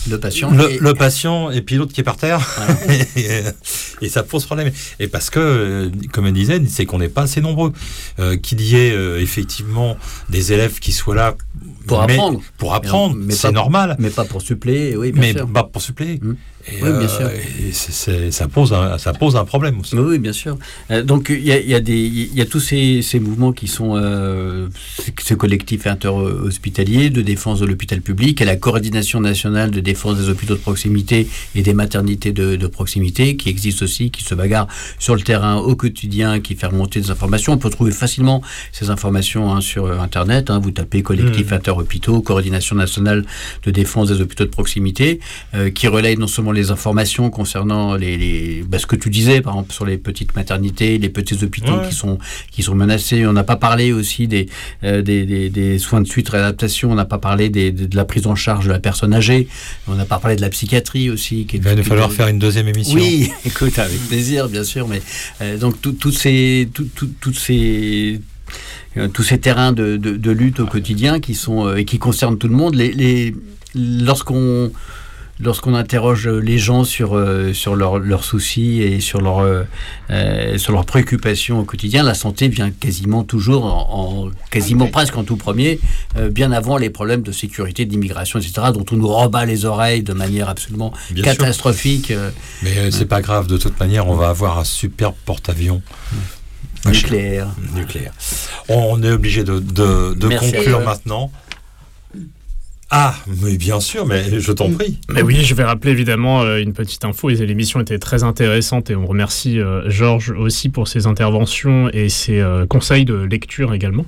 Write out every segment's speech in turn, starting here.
Le patient. Le patient et puis l'autre qui est par terre. Voilà. et ça pose problème. Et parce que, comme elle disait, c'est qu'on n'est pas assez nombreux. Qu'il y ait effectivement des élèves qui soient là pour apprendre. Mais c'est normal. Mais pas pour suppléer, oui, bien sûr. Mais pas pour suppléer. Et oui, bien sûr. Et ça pose un problème aussi. Oui, bien sûr. Donc il y a tous ces mouvements qui sont ce collectif interhospitalier de défense de l'hôpital public et la coordination nationale de défense des hôpitaux de proximité et des maternités de proximité qui existent aussi, qui se bagarrent sur le terrain au quotidien, qui fait remonter des informations. On peut trouver facilement ces informations sur Internet. Vous tapez collectif interhôpitaux, coordination nationale de défense des hôpitaux de proximité, qui relaye non seulement les informations concernant ce que tu disais, par exemple, sur les petites maternités, les petits hôpitaux qui sont menacés. On n'a pas parlé aussi des soins de suite, réadaptation. On n'a pas parlé de la prise en charge de la personne âgée. On n'a pas parlé de la psychiatrie aussi. Il va nous falloir faire une deuxième émission. Oui, écoute, avec plaisir, bien sûr. Mais donc tous ces terrains de lutte au quotidien qui sont et qui concernent tout le monde. Lorsqu'on interroge les gens sur leurs soucis et sur leurs préoccupations au quotidien, la santé vient quasiment toujours, presque en tout premier, bien avant les problèmes de sécurité, d'immigration, etc., dont on nous rebat les oreilles de manière absolument catastrophique. Mais c'est pas grave, de toute manière, on va avoir un superbe porte-avions. Nucléaire. On est obligé de conclure maintenant. Ah, mais bien sûr, mais je t'en prie. Mais oui, je vais rappeler évidemment une petite info. L'émission était très intéressante et on remercie Georges aussi pour ses interventions et ses conseils de lecture également.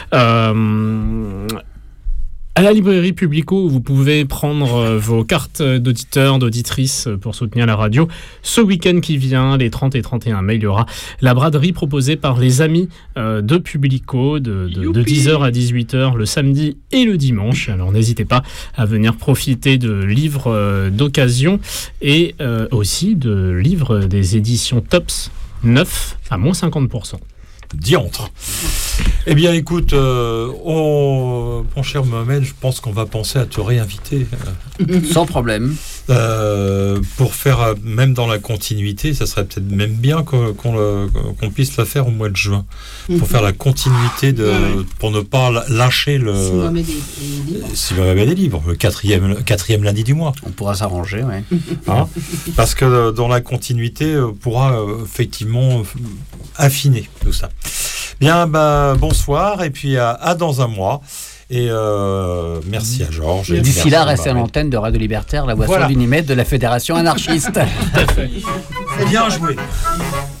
À la librairie Publico, vous pouvez prendre vos cartes d'auditeurs, d'auditrices pour soutenir la radio. Ce week-end qui vient, les 30 et 31 mai, il y aura la braderie proposée par les amis de Publico de 10h à 18h le samedi et le dimanche. Alors n'hésitez pas à venir profiter de livres d'occasion et aussi de livres des éditions Tops 9 à moins 50%. Diantre. Eh bien, écoute, mon cher Mohamed, je pense qu'on va penser à te réinviter. Sans problème. Pour faire, même dans la continuité, ça serait peut-être même bien qu'on puisse le faire au mois de juin. Pour faire la continuité, pour ne pas lâcher le... Si Mohamed est libre, le quatrième lundi du mois. On pourra s'arranger, oui. Parce que dans la continuité, on pourra effectivement affiner tout ça. Bien, bonsoir et puis à dans un mois. Et merci à Georges. Et d'ici là, restez à l'antenne de Radio Libertaire, la voix sourde du Nimède de la Fédération anarchiste. Bien joué.